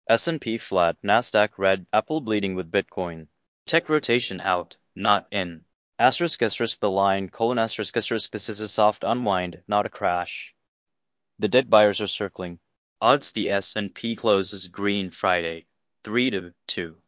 S&P flat, Nasdaq red, Apple bleeding with Bitcoin. Tech rotation out, not in. Asterisk the line, colon asterisk this is a soft unwind, not a crash. The dead buyers are circling. Odds the S&P closes green Friday, 3 to 2.